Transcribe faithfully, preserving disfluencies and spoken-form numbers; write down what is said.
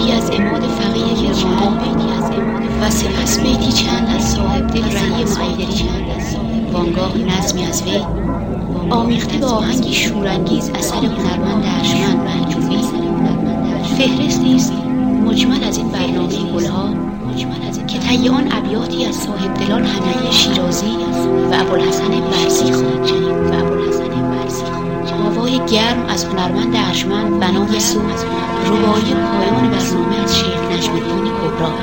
بیتی از عماد فقیه کرمانی و سپس بیتی چند از صاحب دل رهی محیدری، وانگاه نظمی از وی آمیخته به آهنگی شورانگیز اثر هنرمند ارجمند محجوبی. فهرستی است مجمل از این برنامه گلها که طی آن ابیاتی از صاحب دلان حمیدی شیرازی و ابوالحسن برزی خواهید شنید. آوای گرم از هنرمند ارجمند به نام سود، رباعی پایان برنامه از شیخ نجم‌الدین کبرا.